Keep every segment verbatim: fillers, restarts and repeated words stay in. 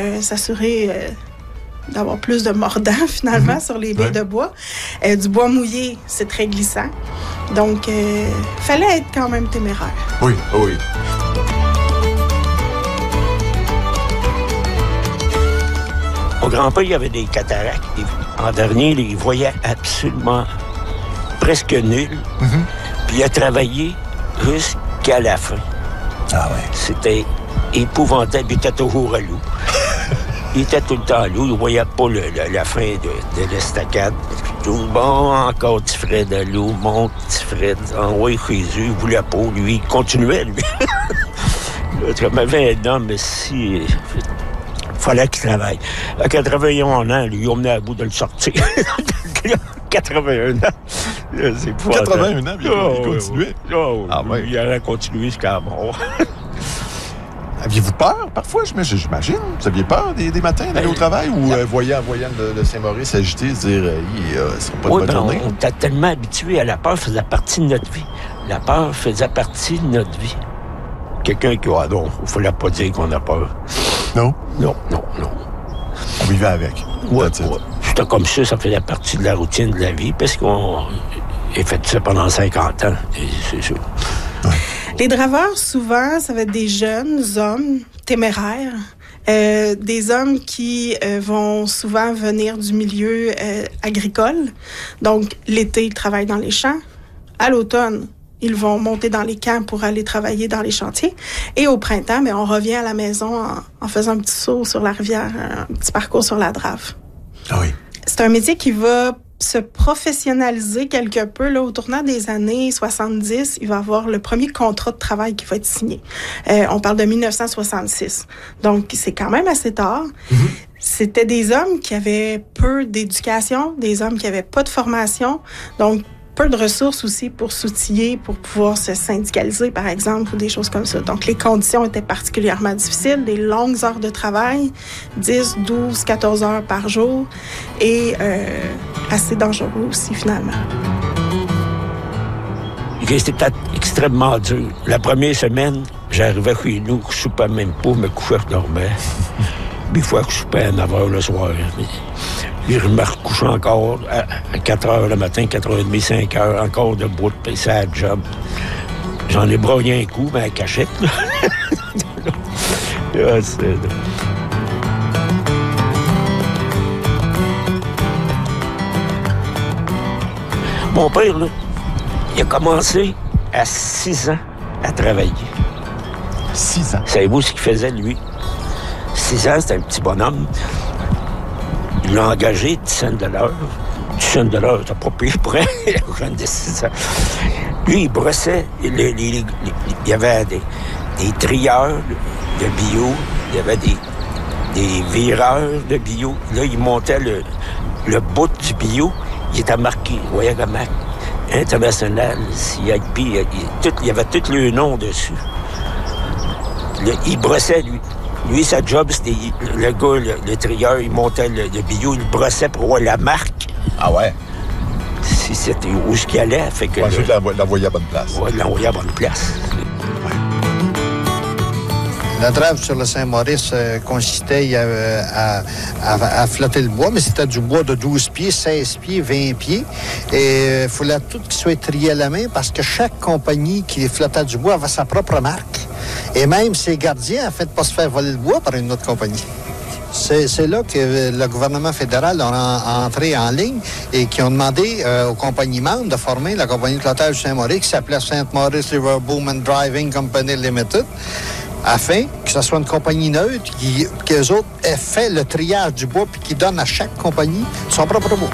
euh, s'assurer euh, d'avoir plus de mordant, finalement, mmh. sur les baies ouais. de bois. Euh, du bois mouillé, c'est très glissant. Donc, il euh, fallait être quand même téméraire. Oui, oui. Mon grand-père, il avait des cataractes. En dernier, il voyait absolument presque nul. Mm-hmm. Puis il a travaillé jusqu'à la fin. Ah ouais. C'était épouvantable. Il était toujours à l'eau. Il était tout le temps à l'eau. Il ne voyait pas le, le, la fin de, de l'estacade. Tout bon, encore petit Fred à l'eau. Mon petit Fred. Envoyé Jésus. Il voulait pas. Lui, il continuait, lui. Il m'avait un homme, si... Il fallait qu'il travaille. À quatre-vingt-un ans, lui, on venait à bout de le sortir. quatre-vingt-un ans. C'est pas quatre-vingt-un ans, il, oh, il continuait. Oh, ah, oui. Il aurait continué jusqu'à la mort. Aviez-vous peur, parfois, j'imagine? Vous aviez peur des, des matins d'aller ben, au travail? Ou euh, voyant, voyant le, le Saint-Maurice agiter, se dire, euh, euh, ce sera pas oui, une bonne ben, journée? On était tellement habitués à la peur, faisait partie de notre vie. La peur faisait partie de notre vie. Quelqu'un qui, ah non, il ne fallait pas dire qu'on a peur. Non? Non, non, non. On vivait avec. Oui, ouais. C'était comme ça, ça faisait partie de la routine de la vie, parce qu'on a fait ça pendant cinquante ans, c'est sûr. Ouais. Les draveurs, souvent, ça va être des jeunes hommes téméraires, euh, des hommes qui euh, vont souvent venir du milieu euh, agricole. Donc, l'été, ils travaillent dans les champs. À l'automne, ils vont monter dans les camps pour aller travailler dans les chantiers. Et au printemps, mais on revient à la maison en, en faisant un petit saut sur la rivière, un petit parcours sur la Drave. Ah oui. C'est un métier qui va se professionnaliser quelque peu. Là, au tournant des années soixante-dix, il va y avoir le premier contrat de travail qui va être signé. Euh, on parle de dix-neuf cent soixante-six. Donc, c'est quand même assez tard. Mm-hmm. C'était des hommes qui avaient peu d'éducation, des hommes qui avaient pas de formation. Donc, peu de ressources aussi pour s'outiller, pour pouvoir se syndicaliser, par exemple, ou des choses comme ça. Donc, les conditions étaient particulièrement difficiles, des longues heures de travail, dix, douze, quatorze heures par jour, et euh, assez dangereux aussi, finalement. C'était extrêmement dur. La première semaine, j'arrivais chez nous, je soupais même pas, je me couchais, je dormais. Des fois que je soupais à neuf heures le soir. Puis je me recouche encore à quatre heures le matin, quatre heures trente, cinq heures, encore debout, puis c'est à job. J'en ai broyé un coup, mais à cachette. Ah, c'est... Mon père, là, il a commencé à six ans à travailler. Six ans? Savez-vous ce qu'il faisait, lui? Six ans, c'était un petit bonhomme. Il l'a engagé dix cents de l'heure. dix cents de l'heure, t'as pas payé pour un jeune de six ans. Lui, il brossait. Il, il, il, il y avait des, des trieurs de bio. Il y avait des, des vireurs de bio. Là, il montait le, le bout du bio. Il était marqué, voyez comment, international, C I P. Il, tout, il y avait tous les noms dessus. Le, il brossait, lui. Lui, sa job, c'était le gars, le, le trieur, il montait le, le bio, il brossait pour voir la marque. Ah ouais? Si c'était où ce qu'il allait, fait que... Ouais, juste l'envoyer à bonne place. Ouais, l'envoyer à bonne place. Ouais. La drave sur le Saint-Maurice euh, consistait euh, à, à, à flotter le bois, mais c'était du bois de douze pieds, seize pieds, vingt pieds. Et il euh, fallait tout qu'il soit trié à la main parce que chaque compagnie qui flottait du bois avait sa propre marque. Et même ses gardiens, en fait, pas se faire voler le bois par une autre compagnie. C'est, c'est là que le gouvernement fédéral a entré en ligne et qui ont demandé euh, aux compagnies membres de former la compagnie de flottage du Saint-Maurice qui s'appelait Saint-Maurice River Boom and Driving Company Limited, afin que ce soit une compagnie neutre qui, qu'eux autres aient fait le triage du bois puis qui donne à chaque compagnie son propre bois.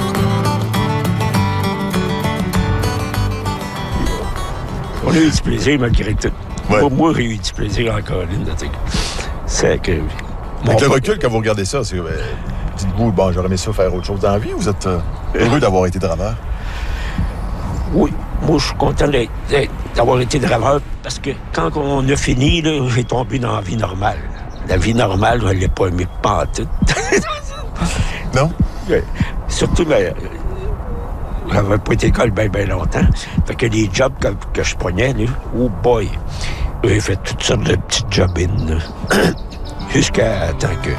On a eu du plaisir malgré tout. Ouais. Moi, j'ai eu du plaisir en Caroline. C'est que... Avec le recul, quand vous regardez ça, c'est, euh, dites-vous, bon, j'aurais aimé ça faire autre chose dans la vie, ou vous êtes euh, heureux d'avoir été draveur? Oui, moi, je suis content d'être, d'avoir été draveur parce que quand on a fini, là, j'ai tombé dans la vie normale. La vie normale, je ne l'ai pas aimée pas en tout. Non? Surtout, ben, j'avais pas été à l'école bien, bien longtemps. Fait que les jobs que, que je prenais, là, oh boy, j'ai fait toutes sortes de petites jobines, jusqu'à temps que